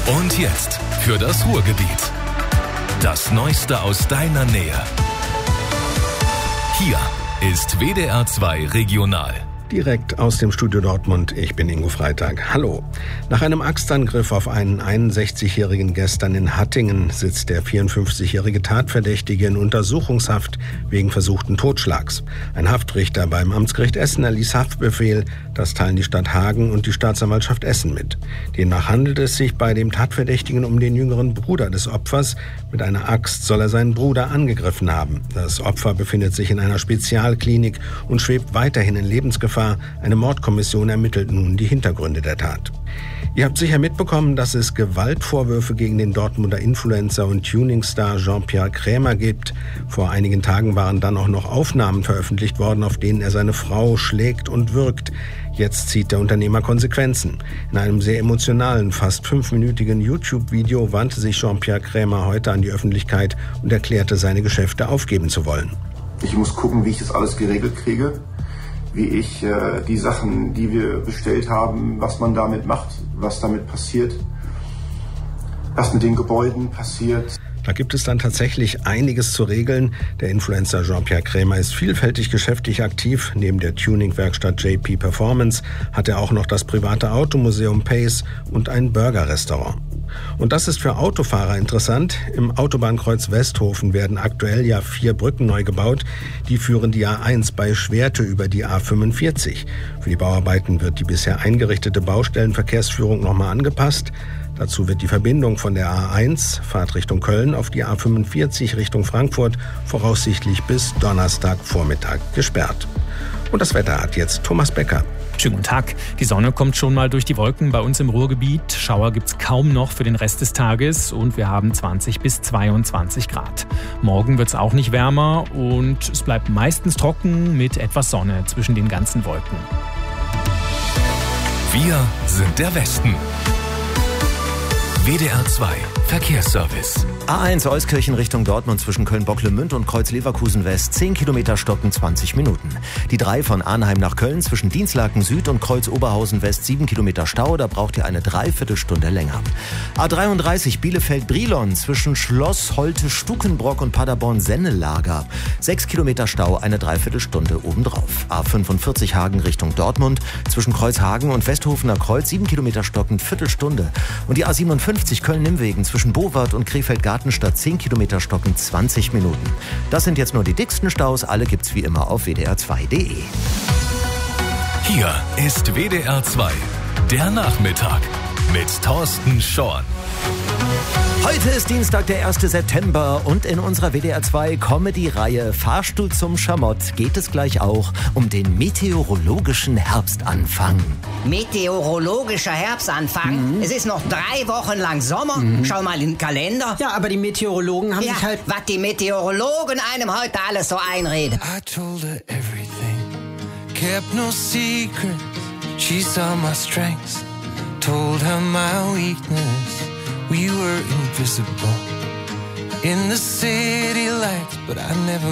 Und jetzt für das Ruhrgebiet. Das Neueste aus deiner Nähe. Hier ist WDR 2 Regional. Direkt aus dem Studio Dortmund, ich bin Ingo Freitag. Hallo. Nach einem Axtangriff auf einen 61-jährigen gestern in Hattingen sitzt der 54-jährige Tatverdächtige in Untersuchungshaft wegen versuchten Totschlags. Ein Haftrichter beim Amtsgericht Essen erließ Haftbefehl. Das teilen die Stadt Hagen und die Staatsanwaltschaft Essen mit. Demnach handelt es sich bei dem Tatverdächtigen um den jüngeren Bruder des Opfers. Mit einer Axt soll er seinen Bruder angegriffen haben. Das Opfer befindet sich in einer Spezialklinik und schwebt weiterhin in Lebensgefahr. Eine Mordkommission ermittelt nun die Hintergründe der Tat. Ihr habt sicher mitbekommen, dass es Gewaltvorwürfe gegen den Dortmunder Influencer und Tuningstar Jean-Pierre Krämer gibt. Vor einigen Tagen waren dann auch noch Aufnahmen veröffentlicht worden, auf denen er seine Frau schlägt und würgt. Jetzt zieht der Unternehmer Konsequenzen. In einem sehr emotionalen, fast 5-minütigen YouTube-Video wandte sich Jean-Pierre Krämer heute an die Öffentlichkeit und erklärte, seine Geschäfte aufgeben zu wollen. Ich muss gucken, wie ich das alles geregelt kriege. Wie ich die Sachen, die wir bestellt haben, was man damit macht, was damit passiert, was mit den Gebäuden passiert. Da gibt es dann tatsächlich einiges zu regeln. Der Influencer Jean-Pierre Krämer ist vielfältig geschäftlich aktiv. Neben der Tuning-Werkstatt JP Performance hat er auch noch das private Automuseum Pace und ein Burger-Restaurant. Und das ist für Autofahrer interessant. Im Autobahnkreuz Westhofen werden aktuell ja 4 Brücken neu gebaut. Die führen die A1 bei Schwerte über die A45. Für die Bauarbeiten wird die bisher eingerichtete Baustellenverkehrsführung nochmal angepasst. Dazu wird die Verbindung von der A1, Fahrt Richtung Köln, auf die A45 Richtung Frankfurt voraussichtlich bis Donnerstagvormittag gesperrt. Und das Wetter hat jetzt Thomas Becker. Schönen guten Tag. Die Sonne kommt schon mal durch die Wolken bei uns im Ruhrgebiet. Schauer gibt's kaum noch für den Rest des Tages und wir haben 20 bis 22 Grad. Morgen wird's auch nicht wärmer und es bleibt meistens trocken mit etwas Sonne zwischen den ganzen Wolken. Wir sind der Westen. WDR 2 Verkehrsservice. A1 Euskirchen Richtung Dortmund zwischen Köln-Bocklemünd und Kreuz-Leverkusen West 10 Kilometer stocken 20 Minuten. Die 3 von Arnheim nach Köln zwischen Dienstlaken Süd und Kreuz-Oberhausen West 7 Kilometer Stau, da braucht ihr eine Dreiviertelstunde länger. A33 Bielefeld-Brilon zwischen Schloss Holte-Stukenbrock und Paderborn-Sennelager 6 Kilometer Stau, eine Dreiviertelstunde obendrauf. A45 Hagen Richtung Dortmund zwischen Kreuzhagen und Westhofener Kreuz 7 Kilometer stocken Viertelstunde. Und die A57 Köln-Nimwegen zwischen Bowart und Krefeld-Gartenstadt 10 Kilometer stocken 20 Minuten. Das sind jetzt nur die dicksten Staus. Alle gibt's wie immer auf wdr2.de. Hier ist WDR 2, der Nachmittag mit Thorsten Schorn. Heute ist Dienstag, der 1. September und in unserer WDR 2 Comedy-Reihe Fahrstuhl zum Schamott geht es gleich auch um den meteorologischen Herbstanfang. Meteorologischer Herbstanfang? Es ist noch 3 Wochen lang Sommer. Schau mal in den Kalender. Ja, aber die Meteorologen haben sich halt... was die Meteorologen einem heute alles so einreden. I told her everything, kept no secrets. She saw my strengths, told her my weakness. We were invisible in the city lights, but I never